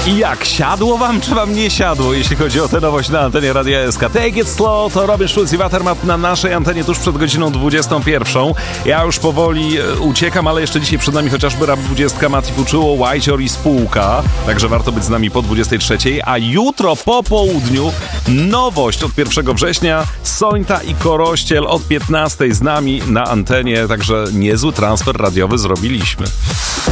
I jak? Siadło wam, czy wam nie siadło, jeśli chodzi o tę nowość na antenie Radia SK? Take It Slow to Robin Schulz i Watermat na naszej antenie tuż przed godziną 21. Ja już powoli uciekam, ale jeszcze dzisiaj przed nami chociażby Rap 20, Mati Fuczuło, Łajcior i spółka. Także warto być z nami po 23. A jutro po południu nowość od 1 września. Sońta i Korościel od 15 z nami na antenie. Także niezły transfer radiowy zrobiliśmy.